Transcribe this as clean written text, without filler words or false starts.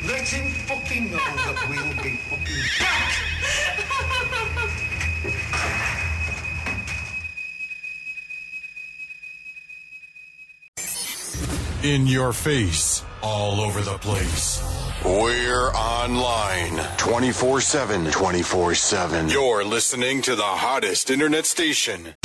Let him fucking know that we'll be fucking back! In your face, all over the place. We're online 24/7. 24/7. You're listening to the hottest internet station